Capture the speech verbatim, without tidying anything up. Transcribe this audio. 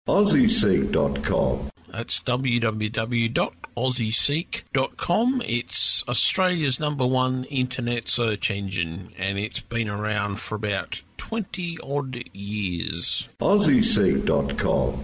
Aussie Seek dot com. That's w w w dot aussie seek dot com. It's Australia's number one internet search engine, and it's been around for about twenty odd years. Aussie Seek dot com.